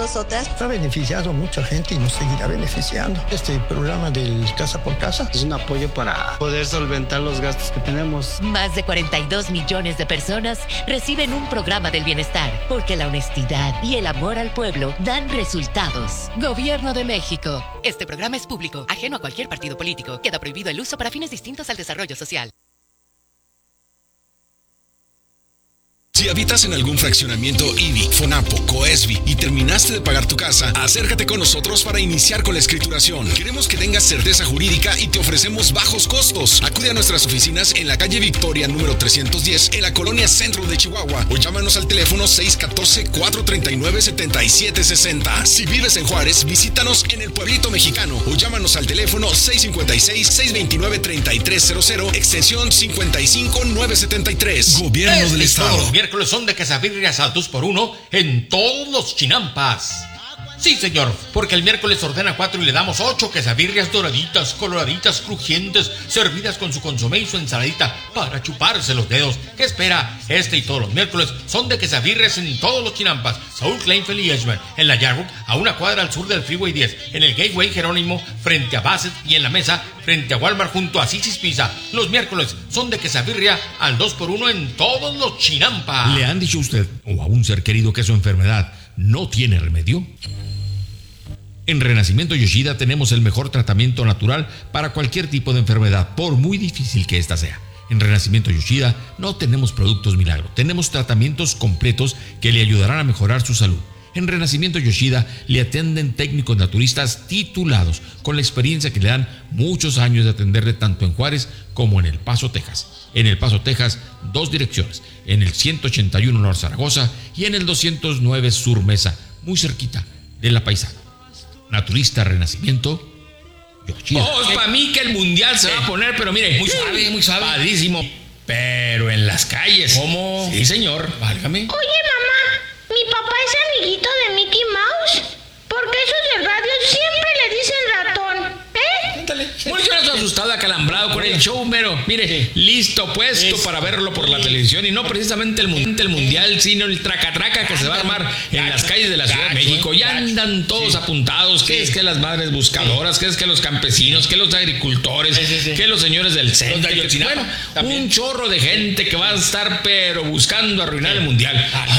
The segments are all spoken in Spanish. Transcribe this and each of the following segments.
nosotras. Ha beneficiado a mucha gente y nos seguirá beneficiando. Este programa del Casa por Casa es un apoyo para poder solventar los gastos que tenemos. Más de 42 millones de personas reciben un programa del bienestar, porque la honestidad y el amor al pueblo dan resultados. Gobierno de México. Este programa es público, ajeno a cualquier partido político. Queda prohibido el uso para fines distintos al desarrollo social. Si habitas en algún fraccionamiento IBI, FONAPO, COESBI y terminaste de pagar tu casa, acércate con nosotros para iniciar con la escrituración. Queremos que tengas certeza jurídica y te ofrecemos bajos costos. Acude a nuestras oficinas en la calle Victoria número 310 en la colonia Centro de Chihuahua o llámanos al teléfono 614-439-7760. Si vives en Juárez, visítanos en el Pueblito Mexicano o llámanos al teléfono 656-629-3300 extensión 55973. Gobierno del Estado. Miércoles son de quesabirrias al 2x1 en todos los chinampas. Sí, señor, porque el miércoles ordena 4 y le damos 8 quesabirrias doraditas, coloraditas, crujientes, servidas con su consomé y su ensaladita para chuparse los dedos. ¿Qué espera? Este y todos los miércoles son de quesabirrias en todos los chinampas. Saúl Kleinfeld y Edgeman, en la Yarwood, a una cuadra al sur del Freeway 10, en el Gateway Jerónimo, frente a Bassett y en la Mesa, frente a Walmart junto a Six's Pizza. Los miércoles son de quesabirria al 2x1 en todos los chinampas. ¿Le han dicho a usted o a un ser querido que su enfermedad no tiene remedio? En Renacimiento Yoshida tenemos el mejor tratamiento natural para cualquier tipo de enfermedad, por muy difícil que ésta sea. En Renacimiento Yoshida no tenemos productos milagro, tenemos tratamientos completos que le ayudarán a mejorar su salud. En Renacimiento Yoshida le atienden técnicos naturistas titulados con la experiencia que le dan muchos años de atenderle tanto en Juárez como en El Paso, Texas. En El Paso, Texas, 2 direcciones, en el 181 North Zaragoza y en el 209 Sur Mesa, muy cerquita de La Paisana. Naturista Renacimiento Yoshida. Para mí que el mundial se va a poner, pero mire, muy suave, padrísimo. Pero en las calles. ¿Cómo? Sí, señor, válgame. Oye, mamá, mi papá es amiguito de Mickey Mouse. ¿Por qué esos del radio siempre le dicen ratón? Bueno, yo no estoy asustado, acalambrado con el show, pero mire, listo, puesto para verlo por la televisión y no precisamente el mundial, sino el traca-traca que se va a armar en las calles de la Ciudad de México. Ya andan todos apuntados, que es que las madres buscadoras, que es que los campesinos, que los agricultores, que los señores del centro, bueno, un chorro de gente que va a estar pero buscando arruinar el mundial.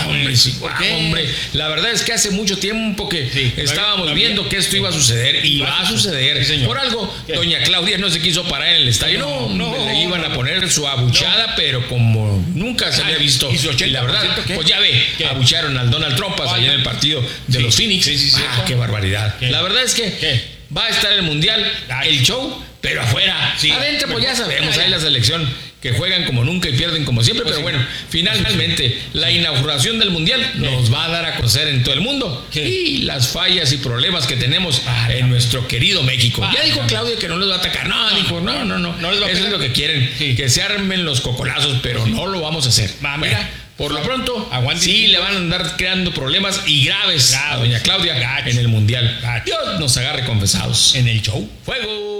Hombre, la verdad es que hace mucho tiempo que estábamos viendo que esto iba a suceder y va a suceder. Por algo, doña Claudia no se quiso parar en el estadio. No, le iban a poner su abuchada, pero como nunca se había visto. Y la verdad, pues ya ve, abucharon al Donald Trump allá en el partido de los Phoenix. Qué barbaridad. La verdad es que va a estar el mundial, el show, pero afuera. Adentro, pues ya sabemos, hay la selección que juegan como nunca y pierden como siempre, pero bueno, finalmente la inauguración del mundial nos va a dar a conocer en todo el mundo y las fallas y problemas que tenemos en nuestro querido México. Ya dijo Claudia que no les va a atacar. No, dijo, no. Eso es lo que quieren, que se armen los cocolazos, pero no lo vamos a hacer. Mira, por lo pronto, sí le van a andar creando problemas y graves a doña Claudia en el mundial. Dios nos agarre confesados. En el show. ¡Fuego!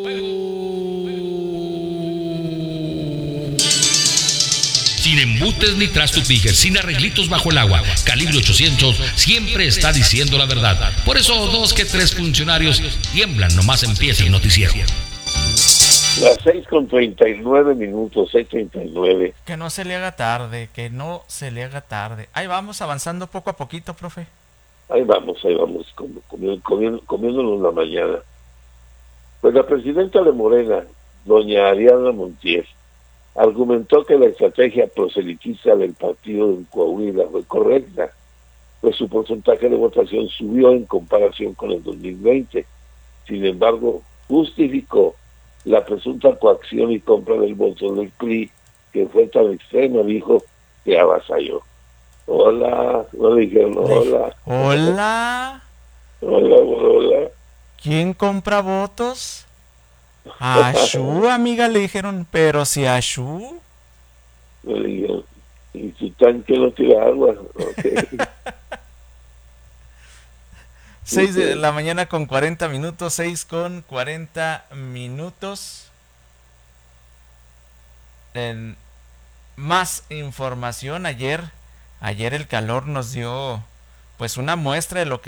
Sin embutes ni trastupigues, sin arreglitos bajo el agua. Calibre 800 siempre está diciendo la verdad. Por eso 2 que 3 funcionarios tiemblan nomás empieza el noticiero. Las 6:39, 6:39. Que no se le haga tarde, Ahí vamos avanzando poco a poquito, profe. Ahí vamos, comiéndonos la mañana. Pues la presidenta de Morena, doña Ariadna Montiel, argumentó que la estrategia proselitista del partido en Coahuila fue correcta, pues su porcentaje de votación subió en comparación con el 2020. Sin embargo, justificó la presunta coacción y compra del voto del PRI, que fue tan extrema, dijo, que avasalló. Hola, no le dijeron hola. Hola. ¿Quién compra votos? Ashu, amiga, le dijeron, pero si Ashu. Le dijeron, y su tanque no tira agua. Okay. 6 de la mañana con 40 minutos, 6:40. En más información, ayer el calor nos dio pues una muestra de lo que